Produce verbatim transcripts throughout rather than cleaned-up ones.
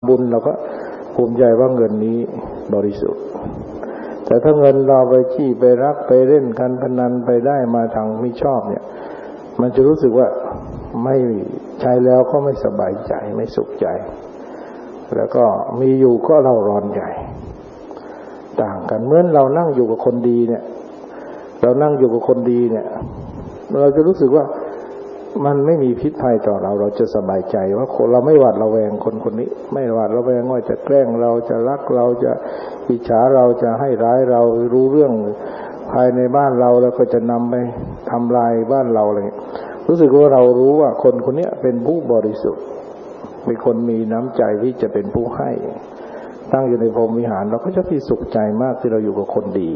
บุญเราก็ภูมิใจว่าเงินนี้บริสุทธิ์แต่ถ้าเงินเราไปขี้ไปรักไปเล่นการพนันไปได้มาทางไม่ชอบเนี่ยมันจะรู้สึกว่าไม่ใช้แล้วก็ไม่สบายใจไม่สุขใจแล้วก็มีอยู่ก็เราร้อนใจต่างกันเหมือนเรานั่งอยู่กับคนดีเนี่ยเรานั่งอยู่กับคนดีเนี่ยเราจะรู้สึกว่ามันไม่มีพิษภัยต่อเราเราจะสบายใจว่าคนเราไม่หวาดระแวงคนคนนี้ไม่หวาดระแวงว่าจะแกล้งเราจะรักเราจะอิจฉาเราจะให้ร้ายเรารู้เรื่องภายในบ้านเราแล้วก็จะนำไปทำลายบ้านเราอะไรรู้สึกว่าเรารู้ว่าคนคนนี้เป็นผู้บริสุทธิ์เป็นคนมีน้ำใจที่จะเป็นผู้ให้ตั้งอยู่ในพรหมวิหารเราก็จะมีสุขใจมากที่เราอยู่กับคนดี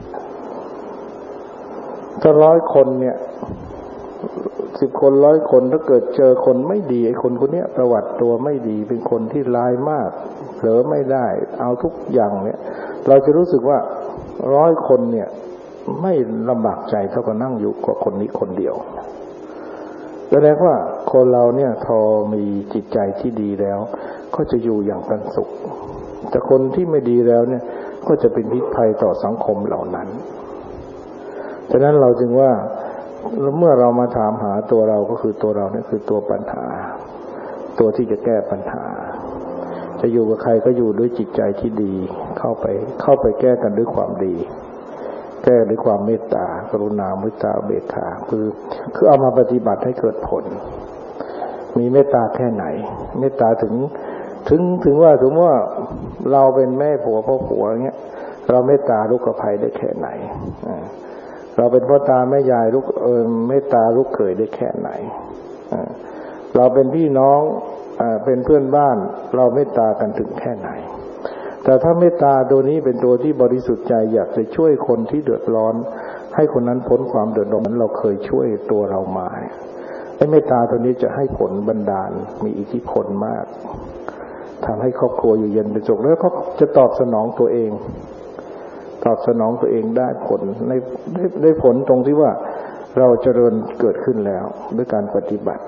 ถ้าร้อยคนเนี่ยสิบคนร้อยคนถ้าเกิดเจอคนไม่ดีไอ้คนคนนี้ประวัติตัวไม่ดีเป็นคนที่ร้ายมากเผลอไม่ได้เอาทุกอย่างเนี่ยเราจะรู้สึกว่าร้อยคนเนี่ยไม่ลำบากใจเท่ากับนั่งอยู่กับคนนี้คนเดียวแสดงว่าคนเราเนี่ยพอมีจิตใจที่ดีแล้วก็จะอยู่อย่างเป็นสุขแต่คนที่ไม่ดีแล้วเนี่ยก็จะเป็นพิษภัยต่อสังคมเหล่านั้นฉะนั้นเราจึงว่าเมื่อเรามาถามหาตัวเราก็คือตัวเราเนี่ยคือตัวปัญหาตัวที่จะแก้ปัญหาจะอยู่กับใครก็อยู่ด้วยจิตใจที่ดีเข้าไปเข้าไปแก้กันด้วยความดีแก้ด้วยความเมตตากรุณามุตตาเบกขาคือคือเอามาปฏิบัติให้เกิดผลมีเมตตาแค่ไหนเมตตาถึงถึงถึงว่าถึงว่าเราเป็นแม่ผัวพ่อผัวอย่างเงี้ยเราเมตตาลูกกับภัยได้แค่ไหนเราเป็นพ่อตาแม่ยายลูกเออเมตตาลูกเขยได้แค่ไหนเราเป็นพี่น้องเป็นเพื่อนบ้านเราเมตตากันถึงแค่ไหนแต่ถ้าเมตตาตัวนี้เป็นตัวที่บริสุทธิ์ใจอยากจะช่วยคนที่เดือดร้อนให้คนนั้นพ้นความเดือดร้อนนั้นเราเคยช่วยตัวเรามาไอ้เมตตาตัวนี้จะให้ผลบันดาลมีอิทธิพลมากทำให้ครอบครัวอยู่เย็นเป็นสุขแล้วก็จะตอบสนองตัวเองตอบสนองตัวเองได้ผลในได้ได้ผลตรงที่ว่าเราเจริญเกิดขึ้นแล้วด้วยการปฏิบัติ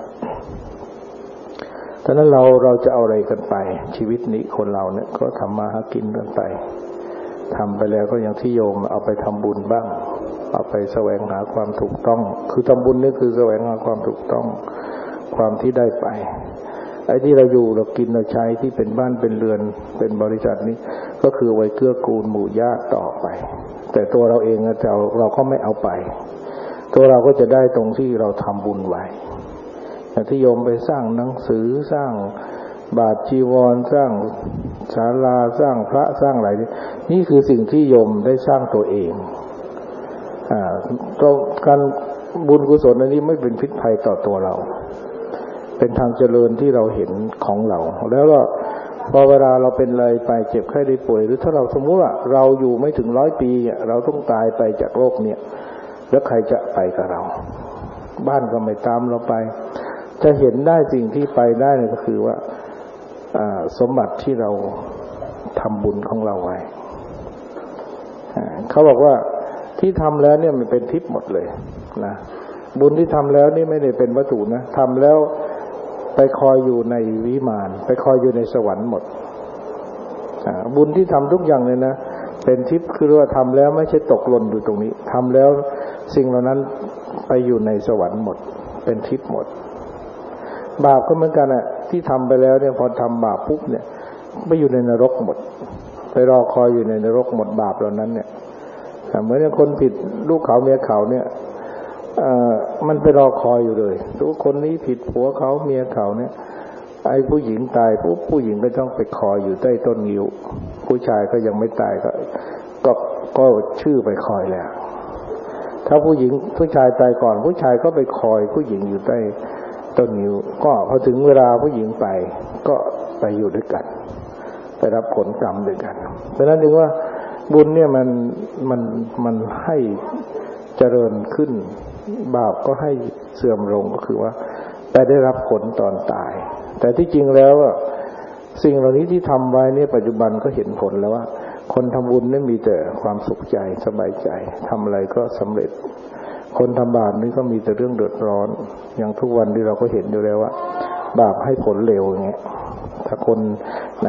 ฉะนั้นเราเราจะเอาอะไรกันไปชีวิตนี้คนเราเนี่ยก็ทำมาหากินกันไปทำไปแล้วก็อย่างที่โยมเอาไปทำบุญบ้างเอาไปแสวงหาความถูกต้องคือทำบุญนี่คือแสวงหาความถูกต้องความที่ได้ไปไอ้ที่เราอยู่เรากินเราใช้ที่เป็นบ้านเป็นเรือนเป็นบริษัทนี้ก็คือไว้เกื้อกูลหมู่ญาติต่อไปแต่ตัวเราเองเราเราก็ไม่เอาไปตัวเราก็จะได้ตรงที่เราทำบุญไว้อย่างที่โยมไปสร้างหนังสือสร้างบาตรจีวรสร้างศาลาสร้างพระสร้างอะไรนี่คือสิ่งที่โยมได้สร้างตัวเองอ่าการบุญกุศลอันนี้ไม่เป็นพิษภัยต่อตัวเราเป็นทางเจริญที่เราเห็นของเราแล้วก็พอเวลาเราเป็นอะไรไปเจ็บไข้ได้ป่วยหรือถ้าเราสมมติว่าเราอยู่ไม่ถึงร้อยปีเราต้องตายไปจากโลกเนี่ยแล้วใครจะไปกับเราบ้านก็ไม่ตามเราไปจะเห็นได้สิ่งที่ไปได้ก็คือว่าสมบัติที่เราทำบุญของเราไว้เขาบอกว่าที่ทำแล้วเนี่ยมันเป็นทิพย์หมดเลยนะบุญที่ทำแล้วนี่ไม่ได้เป็นวัตถุนะทำแล้วไปคอยอยู่ในวิมานไปคอยอยู่ในสวรรค์หมดบุญที่ทำทุกอย่างเลยนะเป็นทิพย์คือว่าทำแล้วไม่ใช่ตกหล่นอยู่ตรงนี้ทำแล้วสิ่งเหล่านั้นไปอยู่ในสวรรค์หมดเป็นทิพย์หมดบาปก็เหมือนกันอ่ะที่ทำไปแล้วเนี่ยพอทำบาปปุ๊บเนี่ยไปอยู่ในนรกหมดไปรอคอยอยู่ในนรกหมดบาปเหล่านั้นเนี่ยเหมือนคนผิดลูกเขาเมียเขาเนี่ยมันไปรอคอยอยู่เลยทุกคนนี้ผิดผัวเขาเมียเขาเนี่ยไอ้ผู้หญิงตายปุ๊บผู้หญิงก็ต้องไปคอยอยู่ใต้ต้นงิ้วผู้ชายก็ยังไม่ตายก็ก็ก็ชื่อไปคอยแล้วถ้าผู้หญิงผู้ชายตายก่อนผู้ชายก็ไปคอยผู้หญิงอยู่ใต้ต้นงิ้วก็พอถึงเวลาผู้หญิงไปก็ไปอยู่ด้วยกันไปรับผลกรรมด้วยกันเพราะฉะนั้นจึงว่าบุญเนี่ยมันมันมันให้เจริญขึ้นบาปก็ให้เสื่อมลงก็คือว่าแต่ได้รับผลตอนตายแต่ที่จริงแล้วสิ่งเหล่านี้ที่ทำไว้เนี่ยปัจจุบันก็เห็นผลแล้วว่าคนทำบุญนี่มีแต่ความสุขใจสบายใจทำอะไรก็สำเร็จคนทำบาปนี่ก็มีแต่เรื่องเดือดร้อนอย่างทุกวันที่เราก็เห็นอยู่แล้วว่าบาปให้ผลเร็วอย่างเงี้ยถ้าคน